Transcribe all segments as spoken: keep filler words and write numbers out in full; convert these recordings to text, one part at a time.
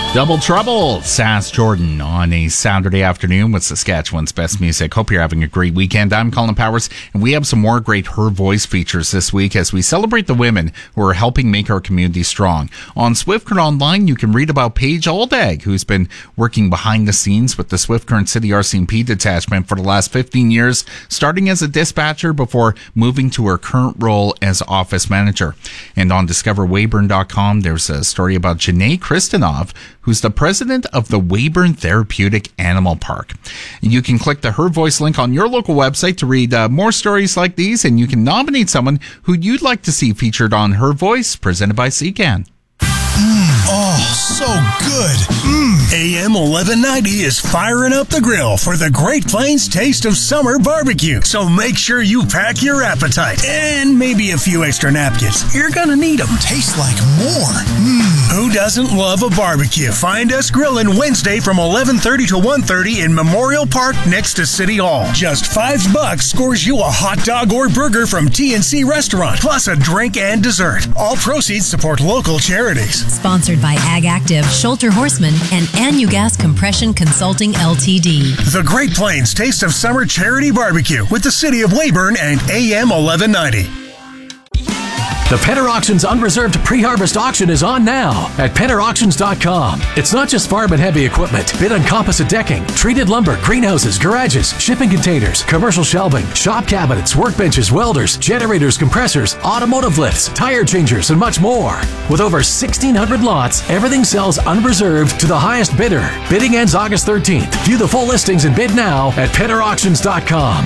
Double Trouble, Sass Jordan on a Saturday afternoon with Saskatchewan's best music. Hope you're having a great weekend. I'm Colin Powers, and we have some more great Her Voice features this week as we celebrate the women who are helping make our community strong. On Swift Current Online, you can read about Paige Aldag, who's been working behind the scenes with the Swift Current City R C M P detachment for the last fifteen years, starting as a dispatcher before moving to her current role as office manager. And on discover weyburn dot com, there's a story about Janae Kristanov, who's the president of the Weyburn Therapeutic Animal Park. You can click the Her Voice link on your local website to read uh, more stories like these, and you can nominate someone who you'd like to see featured on Her Voice, presented by C C A N. Mmm, oh, so good. Mmm. A M eleven ninety is firing up the grill for the Great Plains Taste of Summer Barbecue. So make sure you pack your appetite and maybe a few extra napkins. You're gonna need them. Tastes like more. Mmm. Who doesn't love a barbecue? Find us grilling Wednesday from eleven thirty to one thirty in Memorial Park next to City Hall. Just five bucks scores you a hot dog or burger from T and C Restaurant, plus a drink and dessert. All proceeds support local charities. Sponsored by Ag Active, Schulter Horseman, and Anugas Compression Consulting L T D. The Great Plains Taste of Summer Charity Barbecue with the City of Weyburn and A M eleven ninety. The Penner Auctions Unreserved Pre-Harvest Auction is on now at penner auctions dot com. It's not just farm and heavy equipment. Bid on composite decking, treated lumber, greenhouses, garages, shipping containers, commercial shelving, shop cabinets, workbenches, welders, generators, compressors, automotive lifts, tire changers, and much more. With over sixteen hundred lots, everything sells unreserved to the highest bidder. Bidding ends August thirteenth. View the full listings and bid now at penner auctions dot com.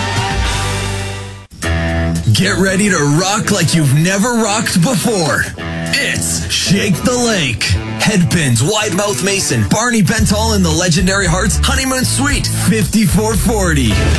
Get ready to rock like you've never rocked before. It's Shake the Lake. Headpins, Wide Mouth Mason, Barney Bentall and the Legendary Hearts Honeymoon Suite, fifty-four forty.